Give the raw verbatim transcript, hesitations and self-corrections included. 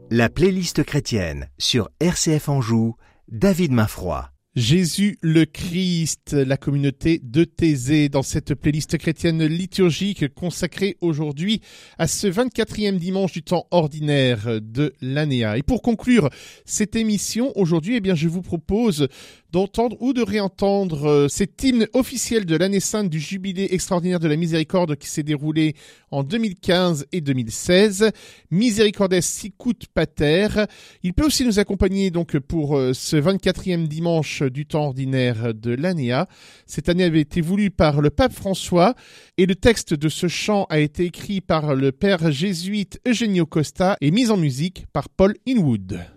La playlist chrétienne sur R C F Anjou, David Mainfroy. Jésus le Christ, la communauté de Thésée, dans cette playlist chrétienne liturgique consacrée aujourd'hui à ce vingt-quatrième dimanche du temps ordinaire de l'année A. Et pour conclure cette émission aujourd'hui, eh bien, je vous propose d'entendre ou de réentendre cet hymne officiel de l'année sainte du jubilé extraordinaire de la miséricorde qui s'est déroulé en deux mille quinze et deux mille seize. Misericordes sicut pater. Il peut aussi nous accompagner donc pour ce vingt-quatrième dimanche du temps ordinaire de l'année A. Cette année avait été voulue par le pape François et le texte de ce chant a été écrit par le père jésuite Eugenio Costa et mis en musique par Paul Inwood.